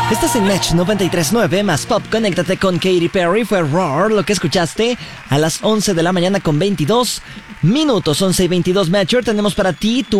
Estás en Match 93.9 más Pop. Conéctate con Katy Perry. Fue Roar lo que escuchaste a las 11 de la mañana con 22 minutos. 11 y 22 Matcher. Tenemos para ti tu